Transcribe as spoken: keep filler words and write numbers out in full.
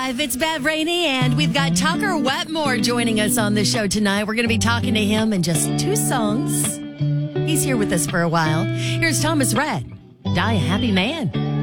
five. It's Bad Rainy, and we've got Tucker Wetmore joining us on the show tonight. We're going to be talking to him in just two songs. He's here with us for a while. Here's Thomas Rhett, Die a Happy Man.